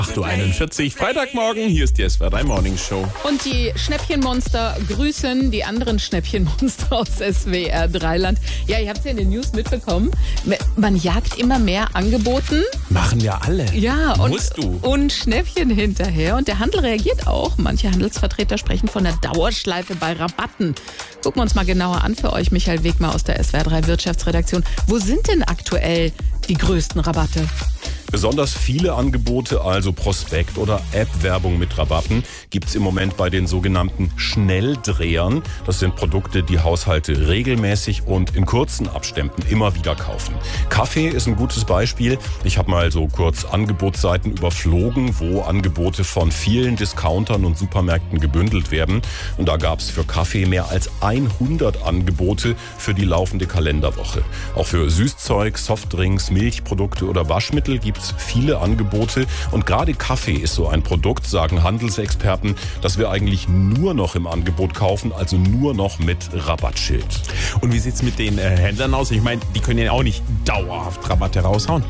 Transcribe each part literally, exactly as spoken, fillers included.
acht Uhr einundvierzig, Freitagmorgen, hier ist die S W R drei Morning Show. Und die Schnäppchenmonster grüßen die anderen Schnäppchenmonster aus S W R drei Land. Ja, ihr habt es ja in den News mitbekommen. Man jagt immer mehr Angeboten. Machen wir alle. Ja, und, Musst du. und Schnäppchen hinterher. Und der Handel reagiert auch. Manche Handelsvertreter sprechen von der Dauerschleife bei Rabatten. Gucken wir uns mal genauer an für euch. Michael Wegmar aus der S W R drei Wirtschaftsredaktion. Wo sind denn aktuell die größten Rabatte? Besonders viele Angebote, also Prospekt- oder App-Werbung mit Rabatten, gibt's im Moment bei den sogenannten Schnelldrehern. Das sind Produkte, die Haushalte regelmäßig und in kurzen Abständen immer wieder kaufen. Kaffee ist ein gutes Beispiel. Ich habe mal so kurz Angebotsseiten überflogen, wo Angebote von vielen Discountern und Supermärkten gebündelt werden. Und da gab's für Kaffee mehr als hundert Angebote für die laufende Kalenderwoche. Auch für Süßzeug, Softdrinks, Milchprodukte oder Waschmittel gibt's viele Angebote. Und gerade Kaffee ist so ein Produkt, sagen Handelsexperten, das wir eigentlich nur noch im Angebot kaufen, also nur noch mit Rabattschild. Und wie sieht's mit den äh, Händlern aus? Ich meine, die können ja auch nicht dauerhaft Rabatte raushauen.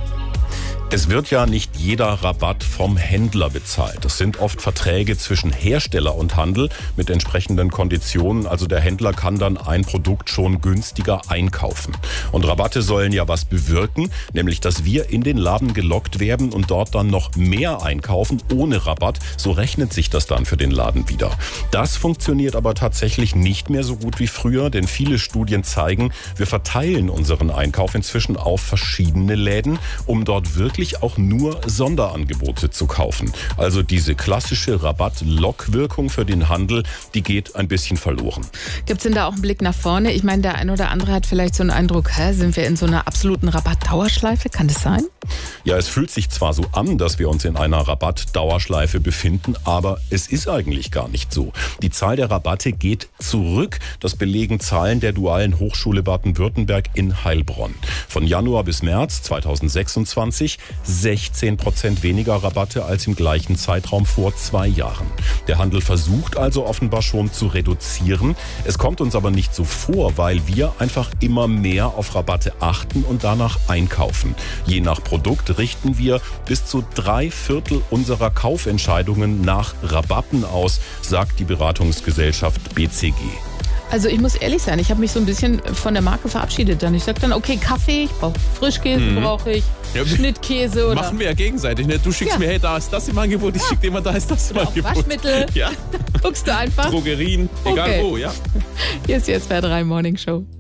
Es wird ja nicht jeder Rabatt vom Händler bezahlt. Das sind oft Verträge zwischen Hersteller und Handel mit entsprechenden Konditionen. Also der Händler kann dann ein Produkt schon günstiger einkaufen. Und Rabatte sollen ja was bewirken, nämlich dass wir in den Laden gelockt werden und dort dann noch mehr einkaufen ohne Rabatt. So rechnet sich das dann für den Laden wieder. Das funktioniert aber tatsächlich nicht mehr so gut wie früher, denn viele Studien zeigen, wir verteilen unseren Einkauf inzwischen auf verschiedene Läden, um dort wirklich auch nur Sonderangebote zu kaufen. Also diese klassische Rabatt-Lock-Wirkung für den Handel, die geht ein bisschen verloren. Gibt es denn da auch einen Blick nach vorne? Ich meine, der ein oder andere hat vielleicht so einen Eindruck, hä, sind wir in so einer absoluten Rabatt-Dauerschleife? Kann das sein? Ja, es fühlt sich zwar so an, dass wir uns in einer Rabatt-Dauerschleife befinden, aber es ist eigentlich gar nicht so. Die Zahl der Rabatte geht zurück. Das belegen Zahlen der Dualen Hochschule Baden-Württemberg in Heilbronn. Von Januar bis März zweitausendsechsundzwanzig sechzehn Prozent weniger Rabatte als im gleichen Zeitraum vor zwei Jahren. Der Handel versucht also offenbar schon zu reduzieren. Es kommt uns aber nicht so vor, weil wir einfach immer mehr auf Rabatte achten und danach einkaufen. Je nach Produkt richten wir bis zu drei Viertel unserer Kaufentscheidungen nach Rabatten aus, sagt die Beratungsgesellschaft B C G. Also ich muss ehrlich sein, ich habe mich so ein bisschen von der Marke verabschiedet dann. Ich sage dann, okay, Kaffee, ich brauche Frischkäse, mhm. brauche ich ja, Schnittkäse. Oder machen wir ja gegenseitig. Ne? Du schickst ja. mir, hey, da ist das im Angebot, ich ja. schicke dir mal, da ist das im oder Angebot. Waschmittel, ja. guckst du einfach. Drogerien, egal okay. wo, ja. Hier ist die S W R drei Morning Show.